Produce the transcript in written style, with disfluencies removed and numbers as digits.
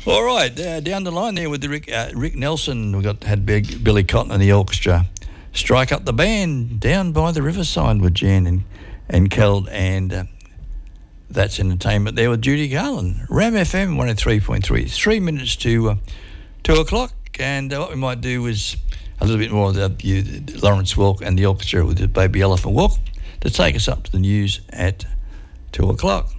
All right, down the line there with the Rick Nelson, we had Billy Cotton and the orchestra. Strike Up the Band down by the riverside with Jan and Kel, and that's entertainment there with Judy Garland. Ram FM 103.3. 3 minutes to 2 o'clock, and what we might do is a little bit more of the Lawrence Walk and the orchestra with the Baby Elephant Walk to take us up to the news at 2 o'clock.